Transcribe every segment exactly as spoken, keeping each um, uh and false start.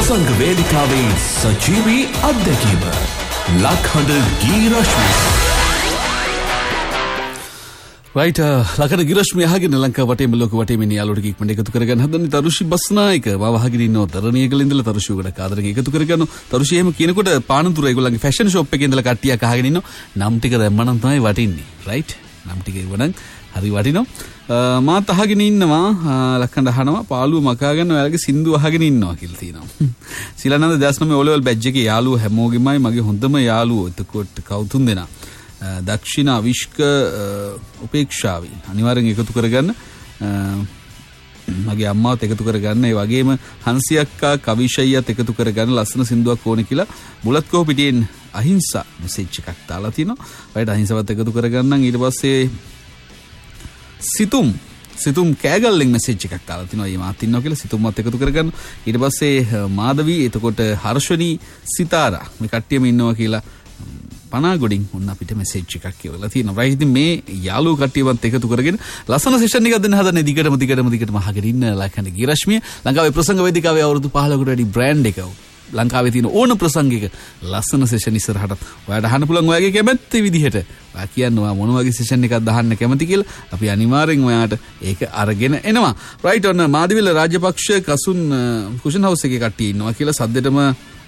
ප්‍රසංග වේදිකාවේ සජීවී අත්දැකීම ලක්හඬ ගීරශ්මි. රයිට් ලකඩ ගිරශ්මිය අහගෙන ලංකාව වටේම ලෝක වටේම ඉන්න යාළුවෝ ටිකක් මම එකතු කරගන්න හදන්නේ තරුෂි බස්නායක මම අහගෙන ඉන්නවා තරණියකල ඉඳලා තරුෂි උගඩ කාදරෙන් එකතු කරගන්නවා තරුෂි එහෙම කියනකොට පානතුර ඒගොල්ලන්ගේ ෆැෂන් ෂොප් එකේ ඉඳලා කට්ටියක් අහගෙන ඉන්නවා නම් ටික දැම්මනම් තමයි වටින්නේ රයිට් නම් ටික ඉවනම් හරි වටිනවා මාත් අහගෙන ඉන්නවා ලක්කන්ඩ අහනවා පාළුව මකාගෙන ඔයාලගේ සින්දු අහගෙන ඉන්නවා කියලා තියෙනවා සිලනන්ද දස්නමේ ඔලෙවල් බැජ් එකේ යාළුවෝ හැමෝගෙමයි මගේ හොඳම යාළුවෝ එතකොට කවුතුන් දෙනා දක්ෂිණ අවිෂ්ක උපේක්ෂාවි අනිවාර්යෙන් එකතු කරගන්න මගේ අම්මාවත් එකතු කරගන්න ඒ වගේම හංසි අක්කා කවිෂයියත් එකතු කරගන්න ලස්සන සින්දුවක් ඕනේ කියලා බුලත්කෝ පිටියෙන් අහිංසා මෙසේජ් එකක් දාලා තිනවා. රයිට් අහිංසවත් එකතු කරගන්නම් ඊට පස්සේ සිතුම් සිතුම් කෑගල්ලෙන් මෙසේජ් එකක් දාලා තිනවා. මේ මාත් ඉන්නවා කියලා සිතුම්වත් එකතු කරගන්න. ඊට පස්සේ මාදවි එතකොට හර්ෂණී සිතාරා මේ කට්ටියම ඉන්නවා කියලා පනාගොඩින් ඔන්න අපිට මෙසේජ් එකක් කියලා තියෙනවා. රයිට් ඉතින් මේ යාළුවෝ කට්ටියවත් එකතු කරගෙන ලස්සන සෙෂන් එකක් දෙන්න හදන්නේ දිගටම දිගටම දිගටම අහගෙන ඉන්න ලක්හඬ ගිරශ්මිය ලංකාවේ ප්‍රසංග වේදිකාවේ අවුරුදු පහළකට වැඩි බ්‍රෑන්ඩ් එකක්. ලංකාවේ තියෙන ඕන ප්‍රසංගයක ලස්සන සෙෂන් ඉස්සරහට ඔයාලට අහන්න පුළුවන් ඔයාගේ කැමැත්ත විදිහට. ඔයා කියනවා මොන වගේ සෙෂන් එකක්ද අහන්න කැමති කියලා. අපි අනිවාර්යෙන් ඔයාට ඒක අරගෙන එනවා. රයිට් ඔන්න මාදිවිල රාජපක්ෂ කසුන් කුෂන් හවුස් එකේ කට්ටිය ඉන්නවා කියලා සද්දෙටම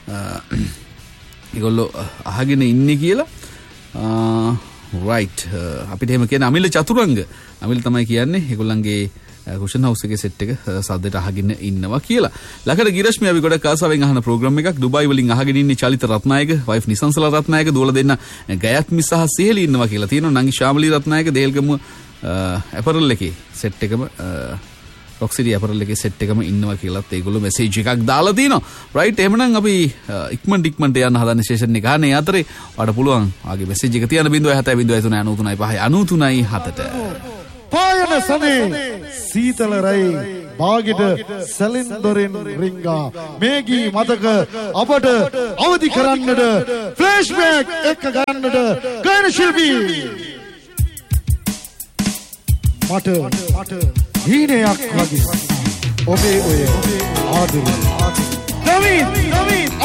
ඒගොල්ලෝ අහගෙන ඉන්නේ කියලා රයිට් අපිට එහෙම කියන්නේ අමිල චතුරංග අමිල තමයි කියන්නේ ඒගොල්ලන්ගේ කුෂන් හවුස් එකේ සෙට් එක සද්දට අහගෙන ඉන්නවා කියලා. ලකඩ ගිරශ්මි අපි ගොඩක් ආසාවෙන් අහන ප්‍රෝග්‍රෑම් එකක් දුබයි වලින් අහගෙන ඉන්නේ චලිත රත්නායක වයිෆ් නිසංසලා රත්නායක දුවලා දෙන්න ගයත්මි සහ සෙහෙලි ඉන්නවා කියලා තියෙනවා. නංගි ශාමලී රත්නායක දේල්ගම ඇපරල් එකේ සෙට් එකම රොක්සිටි ඇපරල් එකේ සෙට් එකම ඉන්නවා කියලාත් ඒගොල්ලෝ මෙසේජ් එකක් දාලා තිනවා. රයිට් එහෙමනම් අපි ඉක්මනට ඉක්මනට යන්න හදන ස්ටේෂන් එක ගන්න. ඒ අතරේ ඔයාලට පුළුවන් ආගේ මෙසේජ් එක තියන්න බිංදුවයි හතයි බිංදුවයි තුනයි අනූ තුනයි පහයි අනූ තුනයි හතට. පායන සනේ සීතල රයි බාගෙට සැලින් දොරෙන් රිංගා මේගී මතක අපට අවදි කරන්නට ෆ්ලෑෂ්බැක් එක ගන්නට ගායන ශිල්පී මට මට හීනයක් වගේ ඔබේ ඔය ආදරේ නවීන් නවීන්